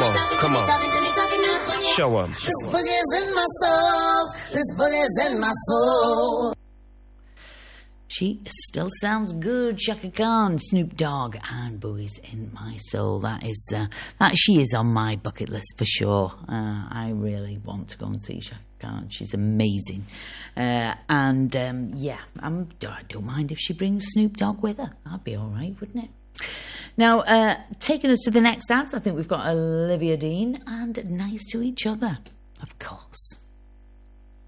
come on. Show 'em. This boogie's in my soul. This boogie's in my soul. She still sounds good, Chaka Khan, Snoop Dogg, and Boogie's in My Soul. That she is on my bucket list for sure. I really want to go and see Chaka Khan. She's amazing. I don't mind if she brings Snoop Dogg with her. That'd be all right, wouldn't it? Now, taking us to the next ads, I think we've got Olivia Dean and Nice to Each Other, of course.